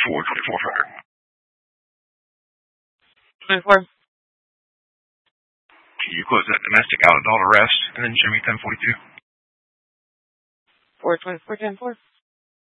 2400. 24. Can you close that domestic out adult arrest and then show me 1042? 424, 10-4.